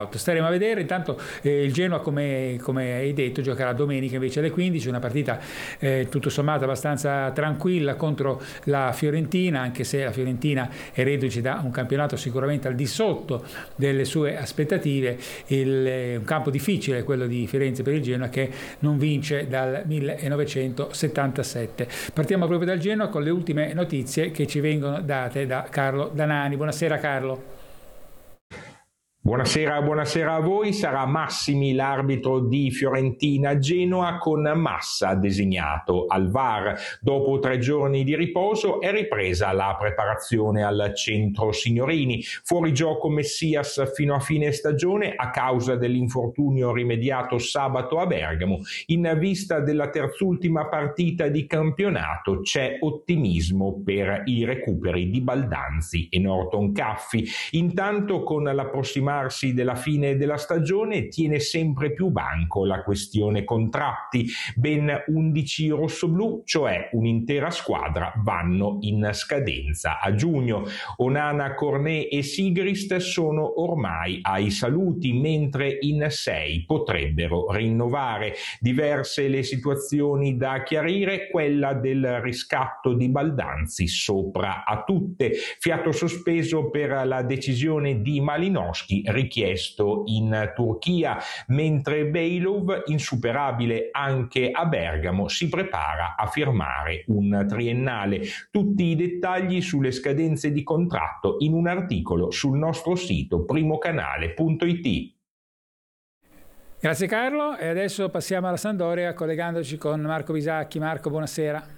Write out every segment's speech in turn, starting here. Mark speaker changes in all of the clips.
Speaker 1: Staremo a vedere. Intanto il Genoa, come hai detto, giocherà domenica invece alle 15, una partita tutto sommato abbastanza tranquilla contro la Fiorentina, anche se la Fiorentina è reduce da un campionato sicuramente al di sotto delle sue aspettative. Un campo difficile quello di Firenze per il Genoa, che non vince dal 1977. Partiamo proprio dal Genoa con le ultime notizie che ci vengono date da Carlo Danani. Buonasera Carlo.
Speaker 2: Buonasera a voi. Sarà Massimi l'arbitro di Fiorentina-Genoa, con Massa designato al VAR. Dopo 3 giorni di riposo è ripresa la preparazione al centro signorini. Fuori gioco Messias fino a fine stagione a causa dell'infortunio rimediato sabato a Bergamo. In vista della terzultima partita di campionato c'è ottimismo per i recuperi di Baldanzi e Norton Caffi. Intanto, con l'approssimarsi della fine della stagione, tiene sempre più banco la questione contratti. Ben 11 rossoblù, cioè un'intera squadra, vanno in scadenza a giugno. Onana, Cornet e Sigrist sono ormai ai saluti, mentre in 6 potrebbero rinnovare. Diverse le situazioni da chiarire, quella del riscatto di Baldanzi sopra a tutte. Fiato sospeso per la decisione di Malinowski richiesto in Turchia, mentre Beylov, insuperabile anche a Bergamo, si prepara a firmare un triennale. Tutti i dettagli sulle scadenze di contratto in un articolo sul nostro sito primocanale.it.
Speaker 1: Grazie Carlo, e adesso passiamo alla Sampdoria collegandoci con Marco Bisacchi. Marco, buonasera.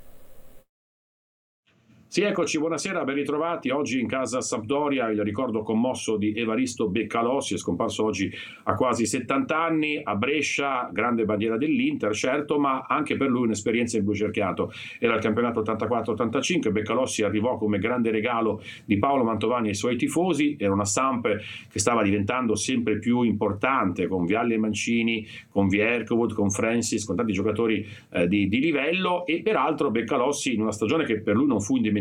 Speaker 3: Sì, eccoci, buonasera, ben ritrovati. Oggi in casa Sampdoria il ricordo commosso di Evaristo Beccalossi, è scomparso oggi a quasi 70 anni, a Brescia, grande bandiera dell'Inter, certo, ma anche per lui un'esperienza in blu cerchiato. Era il campionato 84-85, Beccalossi arrivò come grande regalo di Paolo Mantovani ai suoi tifosi, era una Samp che stava diventando sempre più importante, con Vialli e Mancini, con Vierkovud, con Francis, con tanti giocatori di livello, e peraltro Beccalossi in una stagione che per lui non fu indimenticabile,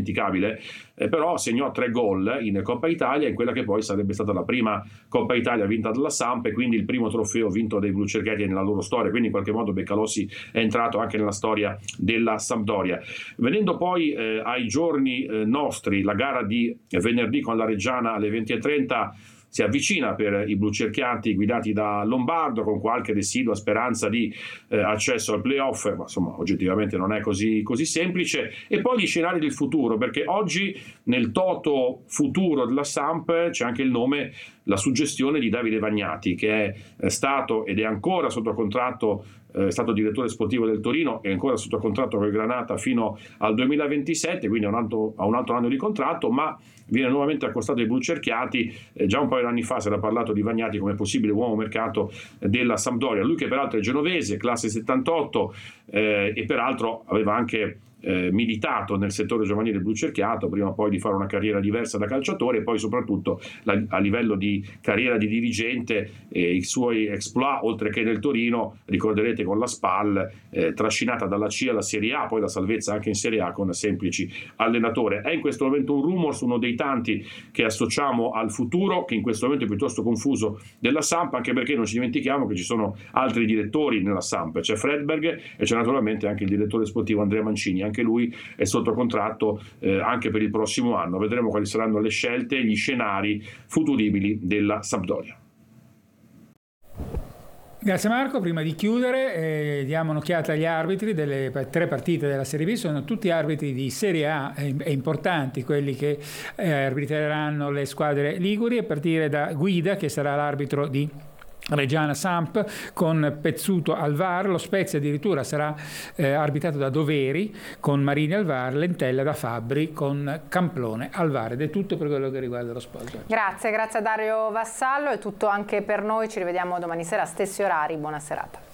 Speaker 3: però segnò 3 gol in Coppa Italia, in quella che poi sarebbe stata la prima Coppa Italia vinta dalla Samp e quindi il primo trofeo vinto dai blucerchiati nella loro storia, quindi in qualche modo Beccalossi è entrato anche nella storia della Sampdoria. Venendo poi ai giorni nostri, la gara di venerdì con la Reggiana alle 20:30 si avvicina per i blucerchiati guidati da Lombardo, con qualche residua speranza di accesso al playoff, ma insomma oggettivamente non è così semplice. E poi gli scenari del futuro, perché oggi nel toto futuro della Samp c'è anche il nome, la suggestione di Davide Vagnati, che è stato ed è ancora sotto contratto, è stato direttore sportivo del Torino, è ancora sotto contratto con il Granata fino al 2027, quindi ha un altro anno di contratto, ma viene nuovamente accostato ai blucerchiati. Già un paio di anni fa si era parlato di Vagnati come possibile uomo mercato della Sampdoria, lui che peraltro è genovese, classe 78, e peraltro aveva anche militato nel settore giovanile blucerchiato prima poi di fare una carriera diversa da calciatore, e poi soprattutto a livello di carriera di dirigente i suoi exploit, oltre che nel Torino, ricorderete con la SPAL trascinata dalla C alla Serie A, poi la salvezza anche in Serie A con semplici allenatore. È in questo momento un rumors, uno dei tanti che associamo al futuro, che in questo momento è piuttosto confuso, della Samp, anche perché non ci dimentichiamo che ci sono altri direttori nella Samp, c'è Fredberg e c'è naturalmente anche il direttore sportivo Andrea Mancini, anche lui è sotto contratto anche per il prossimo anno. Vedremo quali saranno le scelte e gli scenari futuribili della Sampdoria.
Speaker 1: Grazie Marco. Prima di chiudere diamo un'occhiata agli arbitri delle 3 partite della Serie B. Sono tutti arbitri di Serie A e importanti quelli che arbitreranno le squadre liguri, a partire da Guida, che sarà l'arbitro di Reggiana Samp, con Pezzuto al VAR. Lo Spezia addirittura sarà arbitrato da Doveri, con Marini al VAR, Lentella da Fabbri, con Camplone al VAR. Ed è tutto per quello che riguarda lo sport.
Speaker 4: Grazie a Dario Vassallo, è tutto anche per noi, ci rivediamo domani sera a stessi orari, buona serata.